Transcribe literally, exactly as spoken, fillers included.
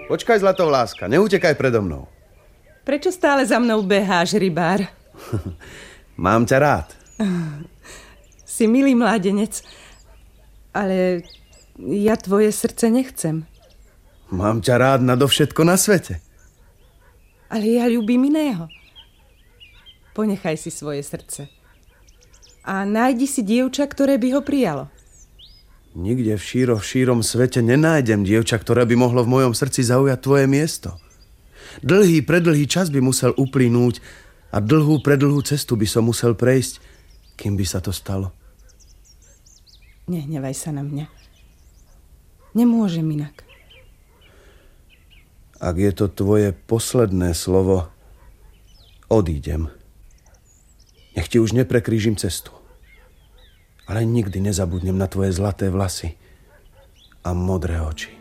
Počkaj, zlatovláska, neutekaj predo mnou. Prečo stále za mnou beháš, rybár? Mám ťa rád. Si milý mládenec, ale ja tvoje srdce nechcem. Mám ťa rád nadovšetko na svete. Ale ja ľúbim iného. Ponechaj si svoje srdce. A nájdi si dievča, ktoré by ho prijalo. Nikde v šíro v šírom svete nenájdem dievča, ktoré by mohlo v mojom srdci zaujať tvoje miesto. Dlhý, predlhý čas by musel uplynúť a dlhú, predlhú cestu by som musel prejsť, kým by sa to stalo. Nehnevaj sa na mňa. Nemôžem inak. Ak je to tvoje posledné slovo, odídem. Nech ti už neprekrížim cestu. Ale nikdy nezabudnem na tvoje zlaté vlasy a modré oči.